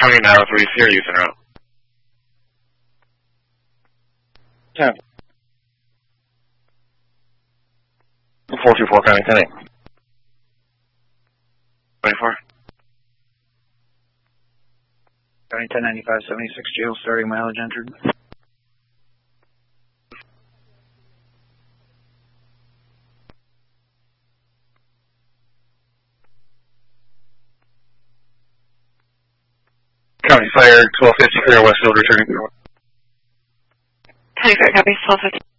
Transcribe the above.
County 903, Sierra Houston route. 10. 424 County 10. 24. County 1095, 76 jail, starting mileage entered. County Fire 1250 Clear Westfield returning. County Fire, copy, 1250.